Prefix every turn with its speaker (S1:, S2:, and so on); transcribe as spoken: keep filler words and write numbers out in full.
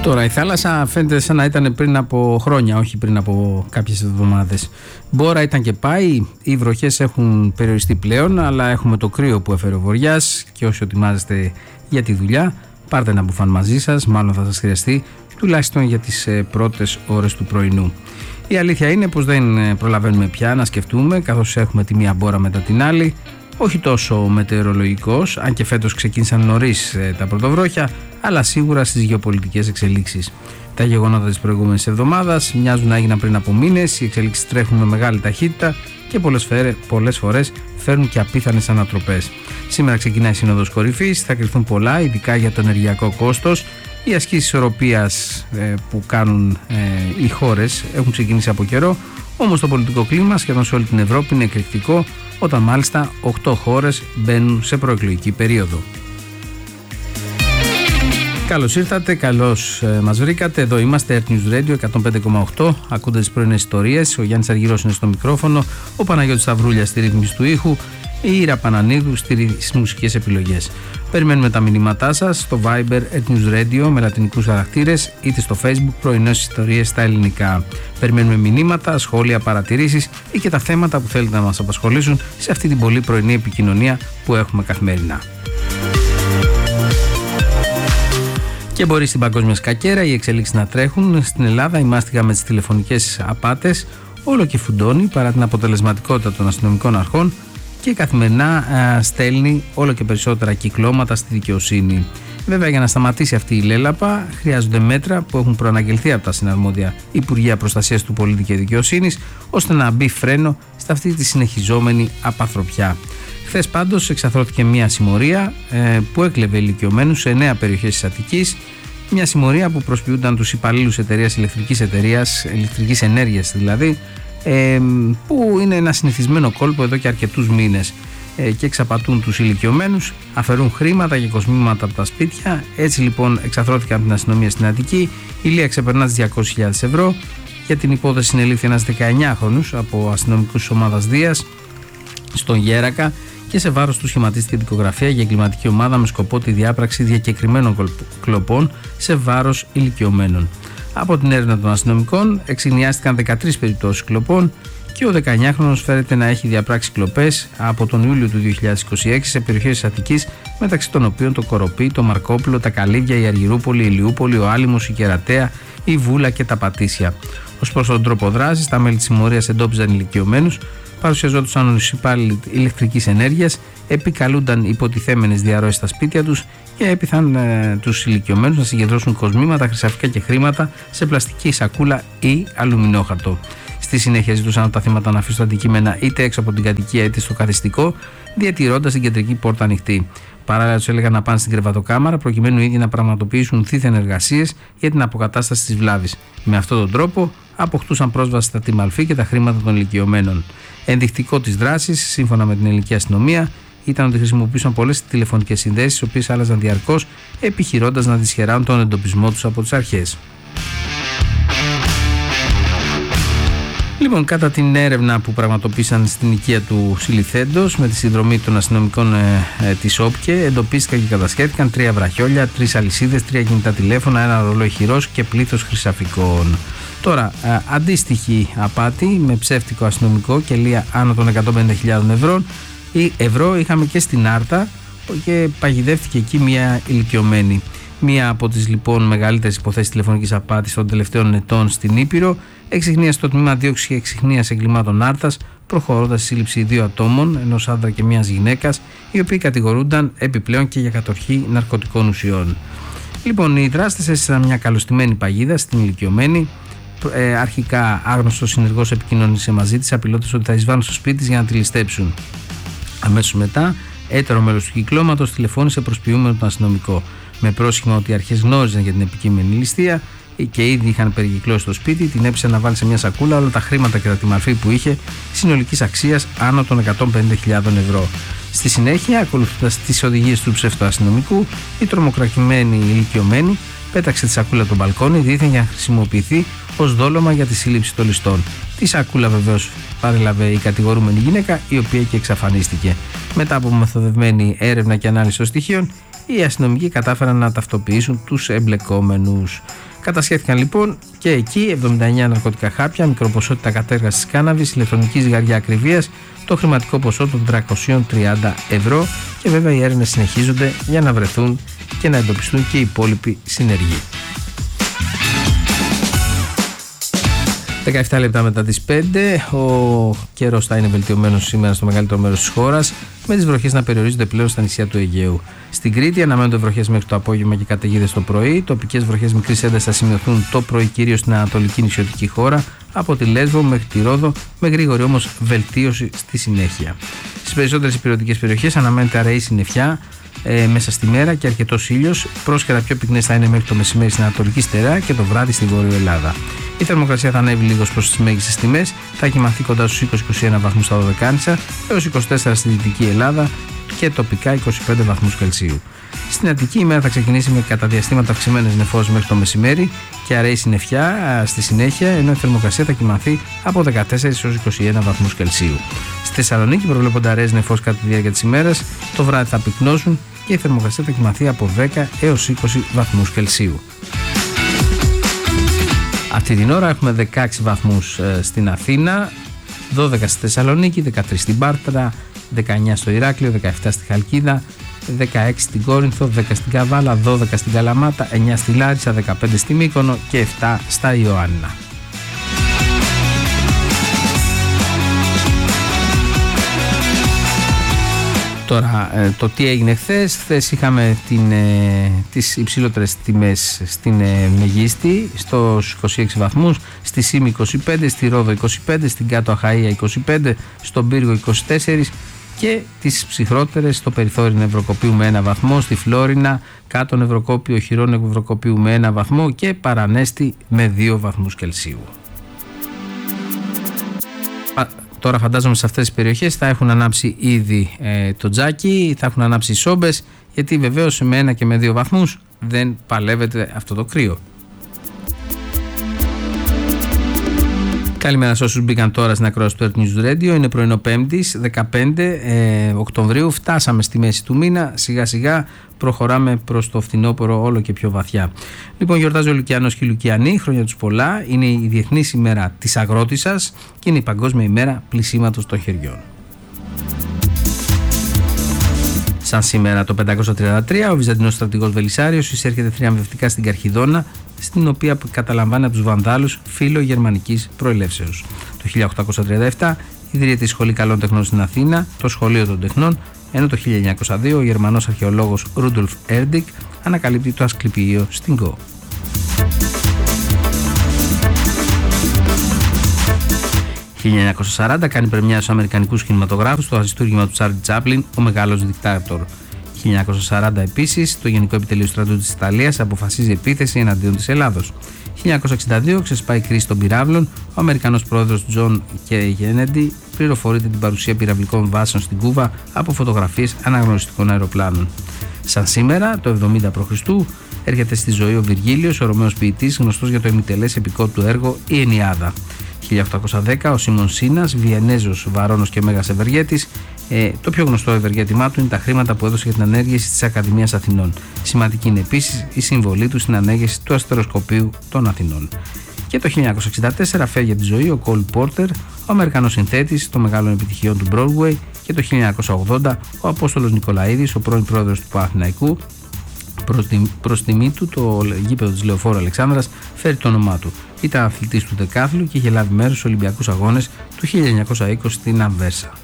S1: Τώρα η θάλασσα φαίνεται σαν να ήταν πριν από χρόνια, όχι πριν από κάποιες εβδομάδες. Μπόρα ήταν και πάει, οι βροχές έχουν περιοριστεί πλέον, αλλά έχουμε το κρύο που έφερε ο βοριάς και όσοι ετοιμάζεστε για τη δουλειά, πάρτε ένα μπουφάν μαζί σας, μάλλον θα σας χρειαστεί, τουλάχιστον για τις πρώτες ώρες του πρωινού. Η αλήθεια είναι πως δεν προλαβαίνουμε πια να σκεφτούμε, καθώς έχουμε τη μία μπόρα μετά την άλλη. Όχι τόσο μετεωρολογικός, αν και φέτος ξεκίνησαν νωρίς ε, τα πρωτοβρόχια, αλλά σίγουρα στις γεωπολιτικές εξελίξεις. Τα γεγονότα της προηγούμενης εβδομάδας μοιάζουν να έγιναν πριν από μήνες, οι εξελίξεις τρέχουν με μεγάλη ταχύτητα και πολλές, φέρε, πολλές φορές φέρνουν και απίθανες ανατροπές. Σήμερα ξεκινάει η Σύνοδος Κορυφής, θα κρυφθούν πολλά, ειδικά για το ενεργειακό κόστος. Οι ασκήσεις ισορροπίας ε, που κάνουν ε, οι χώρες έχουν ξεκινήσει από καιρό, όμως το πολιτικό κλίμα σχεδόν σε όλη την Ευρώπη είναι εκρηκτικό, όταν μάλιστα οκτώ χώρες μπαίνουν σε προεκλογική περίοδο. Καλώς ήρθατε, καλώς ε, μας βρήκατε. Εδώ είμαστε, Earth News Radio εκατόν πέντε κόμμα οκτώ. Ακούτε τις πρωινές ιστορίες. Ο Γιάννης Αργυρός είναι στο μικρόφωνο, ο Παναγιώτης Σταυρούλιας στη ρύθμιση του ήχου, η Ήρα Πανανίδου στις μουσικές επιλογές. Περιμένουμε τα μηνύματά σας στο Viber Earth News Radio με λατινικούς χαρακτήρες, είτε στο Facebook πρωινές ιστορίες στα ελληνικά. Περιμένουμε μηνύματα, σχόλια, παρατηρήσεις ή και τα θέματα που θέλετε να μας απασχολήσουν σε αυτή την πολύ πρωινή επικοινωνία που έχουμε καθημερινά. Και μπορεί στην παγκόσμια σκακέρα οι εξελίξεις να τρέχουν. Στην Ελλάδα η μάστιγα με τις τηλεφωνικές απάτες όλο και φουντώνει παρά την αποτελεσματικότητα των αστυνομικών αρχών και καθημερινά α, στέλνει όλο και περισσότερα κυκλώματα στη δικαιοσύνη. Βέβαια, για να σταματήσει αυτή η λέλαπα χρειάζονται μέτρα που έχουν προαναγγελθεί από τα συναρμόδια Υπουργεία Προστασίας του Πολίτη και Δικαιοσύνης, ώστε να μπει φρένο σε αυτή τη συνεχιζόμενη απαθροπιά. Χθες πάντως εξαθρώθηκε μια συμμορία ε, που έκλεβε ηλικιωμένους σε εννέα περιοχές της Αττικής. Μια συμμορία που προσποιούνταν τους υπαλλήλους εταιρείας ηλεκτρικής εταιρείας, ηλεκτρικής ενέργειας δηλαδή, ε, που είναι ένα συνηθισμένο κόλπο εδώ και αρκετούς μήνες, ε, και εξαπατούν τους ηλικιωμένους, αφαιρούν χρήματα και κοσμήματα από τα σπίτια. Έτσι λοιπόν εξαθρώθηκαν από την αστυνομία στην Αττική. Η Λία ξεπερνά τις διακόσιες χιλιάδες ευρώ. Για την υπόθεση συνελήφθη ένας δεκαεννιάχρονος από αστυνομικούς της ομάδας Δίας στον Γέρακα και σε βάρος του σχηματίστηκε δικογραφία για εγκληματική ομάδα με σκοπό τη διάπραξη διακεκριμένων κλοπών σε βάρος ηλικιωμένων. Από την έρευνα των αστυνομικών εξηγνιάστηκαν δεκατρείς περιπτώσεις κλοπών και ο δεκαεννιάχρονος φέρεται να έχει διαπράξει κλοπές από τον Ιούλιο του δύο χιλιάδες είκοσι έξι σε περιοχές της Αττικής, μεταξύ των οποίων το Κοροπή, το Μαρκόπουλο, τα Καλύβια, η Αργυρούπολη, η Ηλιούπολη, ο Άλυμος, η Κερατέα, η Βούλα και τα Πατήσια. Ως προς τον τρόπο δράσης, τα μέλη της συμμορίας εντόπιζαν ηλικιωμένους, παρουσιαζόντουσαν ως υπάλληλοι ηλεκτρικής ενέργειας, επικαλούνταν υποτιθέμενες διαρροές στα σπίτια τους και έπειθαν ε, τους ηλικιωμένους να συγκεντρώσουν κοσμήματα, χρυσαφικά και χρήματα σε πλαστική σακούλα ή αλουμινόχαρτο. Στη συνέχεια ζητούσαν από τα θύματα να αφήσουν τα αντικείμενα είτε έξω από την κατοικία είτε στο καθιστικό, διατηρώντας την κεντρική πόρτα ανοιχτή. Παράλληλα, τους έλεγαν να πάνε στην κρεβατοκάμαρα προκειμένου οι ίδιοι να πραγματοποιήσουν θύθεν εργασίες για την αποκατάσταση της βλάβης. Με αυτόν τον τρόπο αποκτούσαν πρόσβαση στα τιμαλφή και τα χρήματα των ηλικιωμένων. Ενδεικτικό της δράσης, σύμφωνα με την ελληνική αστυνομία, ήταν ότι χρησιμοποιούσαν πολλές τηλεφωνικές συνδέσεις, οι οποίες άλλαζαν διαρκώς, επιχειρώντας να δυσχεράνουν τον εντοπισμό τους από τις αρχές. Λοιπόν, κατά την έρευνα που πραγματοποίησαν στην οικία του συλληφθέντος με τη συνδρομή των αστυνομικών ε, ε, της ΟΠΚΕ, εντοπίστηκαν και κατασχέθηκαν τρία βραχιόλια, τρεις αλυσίδες, τρία κινητά τηλέφωνα, ένα ρολόι χειρός και πλήθος χρυσαφικών. Τώρα, ε, αντίστοιχη απάτη με ψεύτικο αστυνομικό και λία άνω των εκατόν πενήντα χιλιάδες ευρώ, ευρώ είχαμε και στην Άρτα και παγιδεύτηκε εκεί μια ηλικιωμένη. Μία από τις λοιπόν μεγαλύτερες υποθέσεις τηλεφωνικής απάτης των τελευταίων ετών στην Ήπειρο εξιχνίασε στο τμήμα δίωξης και εξιχνίας εγκλημάτων Άρτας, προχωρώντας στη σύλληψη δύο ατόμων, ενός άντρα και μιας γυναίκας, οι οποίοι κατηγορούνταν επιπλέον και για κατοχή ναρκωτικών ουσιών. Λοιπόν, οι δράστες έστειλαν μια καλωστημένη παγίδα στην ηλικιωμένη. Ε, αρχικά άγνωστος συνεργός επικοινωνήσε μαζί της, απειλώντας ότι θα εισβάλλουν στο σπίτι της για να τη ληστέψουν. Αμέσως μετά, έτερο μέλος του κυκλώματος τηλεφώνησε προσποιούμενο τον αστυνομικό, με πρόσχημα ότι οι αρχές γνώριζαν για την επικείμενη ληστεία και ήδη είχαν περικυκλώσει το σπίτι. Την έπεισε να βάλει σε μια σακούλα όλα τα χρήματα και τα τιμαλφή που είχε, συνολικής αξίας άνω των εκατόν πενήντα χιλιάδες ευρώ. Στη συνέχεια, ακολουθώντας τις οδηγίες του ψευτοαστυνομικού, η τρομοκρατημένη ηλικιωμένη πέταξε τη σακούλα από τον μπαλκόνι, δήθεν για να χρησιμοποιηθεί ως δόλωμα για τη σύλληψη των ληστών. Τη σακούλα βεβαίως παρέλαβε η κατηγορούμενη γυναίκα, η οποία και εξαφανίστηκε. Μετά από μεθοδευμένη έρευνα και ανάλυση των στοιχείων, οι αστυνομικοί κατάφεραν να ταυτοποιήσουν τους εμπλεκόμενους. Κατασχέθηκαν λοιπόν και εκεί εβδομήντα εννέα ναρκωτικά χάπια, μικροποσότητα κατέργασης κάναβης, ηλεκτρονική ζυγαριά ακριβίας, το χρηματικό ποσό των τριακόσια τριάντα ευρώ και βέβαια οι έρευνες συνεχίζονται για να βρεθούν και να εντοπιστούν και οι υπόλοιποι συνεργοί. δεκαεπτά λεπτά μετά τις πέντε, ο καιρός θα είναι βελτιωμένος σήμερα στο μεγαλύτερο μέρος της χώρας, με τις βροχές να περιορίζονται πλέον στα νησιά του Αιγαίου. Στην Κρήτη αναμένονται βροχές μέχρι το απόγευμα και καταιγίδες το πρωί. Τοπικές βροχές μικρής έντασης θα σημειωθούν το πρωί κυρίως στην ανατολική νησιωτική χώρα, από τη Λέσβο μέχρι τη Ρόδο, με γρήγορη όμως βελτίωση στη συνέχεια. Στις περισσότερες υπηρετικές περιοχές αναμένεται αραιή συννεφιά ε, μέσα στη μέρα και αρκετός ήλιος. Πρόσχερα πιο πυκνές θα είναι μέχρι το μεσημέρι στην Ανατολική Στερά και το βράδυ στη Βόρειο Ελλάδα. Η θερμοκρασία θα ανέβει λίγο προς τις μέγιστες τιμές, θα κοιμαθεί κοντά στους είκοσι με είκοσι ένα βαθμούς στα Δωδεκάνησα έως είκοσι τέσσερα στη Δυτική Ελλάδα και τοπικά είκοσι πέντε βαθμούς Κελσίου. Στην Αττική η μέρα θα ξεκινήσει με κατά διαστήματα αυξημένες νεφώσεις μέχρι το μεσημέρι και αραιή συννεφιά στη συνέχεια, ενώ η θερμοκρασία θα κοιμαθεί από δεκατέσσερα έως είκοσι ένα βαθμούς Κελσίου. Στη Θεσσαλονίκη προβλέπονται αραιές νεφώσεις κατά τη διάρκεια της ημέρας, το βράδυ θα πυκνώσουν και η θερμοκρασία θα κοιμαθεί από δέκα έως είκοσι βαθμούς Κελσίου. Αυτή την ώρα έχουμε δεκαέξι βαθμούς στην Αθήνα, δώδεκα στη Θεσσαλονίκη, δεκατρείς στην Πάτρα, δεκαεννέα στο Ηράκλειο, δεκαεπτά στη Χαλκίδα, δεκαέξι στην Κόρινθο, δέκα στην Καβάλα, δώδεκα στην Καλαμάτα, εννέα στη Λάρισα, δεκαπέντε στη Μύκονο και επτά στα Ιωάννινα. Τώρα, το τι έγινε χθες. Χθες είχαμε την, ε, τις υψηλότερες τιμές στην ε, Μεγίστη, στους είκοσι έξι βαθμούς, στη Σύμη είκοσι πέντε, στη Ρόδο είκοσι πέντε, στην Κάτω Αχαΐα είκοσι πέντε, στον Πύργο είκοσι τέσσερα και τις ψυχρότερες στο περιθώριο Νευροκοπίου με ένα βαθμό, στη Φλόρινα, κάτω Νευροκόπιο, Χειρό Νευροκοπίου με ένα βαθμό και Παρανέστη με δύο βαθμούς Κελσίου. Τώρα φαντάζομαι σε αυτές τις περιοχές θα έχουν ανάψει ήδη ε, το τζάκι, θα έχουν ανάψει οι σόμπες, γιατί βεβαίως με ένα και με δύο βαθμούς δεν παλεύεται αυτό το κρύο. Καλημέρα σε όσους μπήκαν τώρα στην ακρόαση του Earth News Radio. Είναι πρωινό Πέμπτης, δεκαπέντε ε, Οκτωβρίου. Φτάσαμε στη μέση του μήνα. Σιγά σιγά προχωράμε προς το φθινόπωρο όλο και πιο βαθιά. Λοιπόν, γιορτάζει ο Λουκιανός και η Λουκιανή. Χρόνια τους πολλά. Είναι η Διεθνής ημέρα της αγρότισσας και είναι η Παγκόσμια ημέρα πλυσίματος των χεριών. Σαν σήμερα το πεντακόσια τριάντα τρία, ο Βυζαντινός στρατηγός Βελισσάριος εισέρχεται θριαμβευτικά στην Καρχιδόνα, στην οποία καταλαμβάνει από τους Βανδάλους φύλλο γερμανικής προελεύσεως. Το χίλια οκτακόσια τριάντα επτά ιδρύεται η Σχολή Καλών Τεχνών στην Αθήνα, το Σχολείο των Τεχνών, ενώ το χίλια εννιακόσια δύο ο Γερμανός αρχαιολόγος Ρούντολφ Έρντικ ανακαλύπτει το Ασκληπιείο στην Γκο. χίλια εννιακόσια σαράντα κάνει πρεμιά στους αμερικανικούς κινηματογράφους το αριστούργημα του Τσάρλι Τσάπλιν, ο Μεγάλος Δικτάτορ. χίλια εννιακόσια σαράντα επίσης, το Γενικό Επιτελείο Στρατού της Ιταλίας αποφασίζει επίθεση εναντίον της Ελλάδος. χίλια εννιακόσια εξήντα δύο ξεσπάει κρίση των πυράβλων, ο Αμερικανός πρόεδρος Τζον Κέννεντι πληροφορείται την παρουσία πυραυλικών βάσεων στην Κούβα από φωτογραφίες αναγνωριστικών αεροπλάνων. Σαν σήμερα, το εβδομήντα προ Χριστού, έρχεται στη ζωή ο Βυργίλιος, ο Ρωμαίος ποιητής, γνωστός για το ημιτελές επικό του έργο «Η Ενιάδα». χίλια οκτακόσια δέκα ο Σίμων Σίνας, Βιενέζος βαρώνος και μέγας ευεργέτης. Ε, το πιο γνωστό ευεργέτημά του είναι τα χρήματα που έδωσε για την ανέργειση της Ακαδημίας Αθηνών. Σημαντική είναι επίσης η συμβολή του στην ανέργειση του αστεροσκοπείου των Αθηνών. Και το χίλια εννιακόσια εξήντα τέσσερα φεύγει από τη ζωή ο Κολ Πόρτερ, ο Αμερικανός συνθέτης των μεγάλων επιτυχιών του Broadway, και το χίλια εννιακόσια ογδόντα ο Απόστολος Νικολαίδης, ο πρώην πρόεδρος του Παναθηναϊκού. Προς, τη, προς τιμή του, το γήπεδο της Λεωφόρου Αλεξάνδρας φέρει το όνομά του. Ήταν αθλητής του δεκάθλου και είχε λάβει μέρος στους Ολυμπιακούς Αγώνες του χίλια εννιακόσια είκοσι στην Αμβέρσα.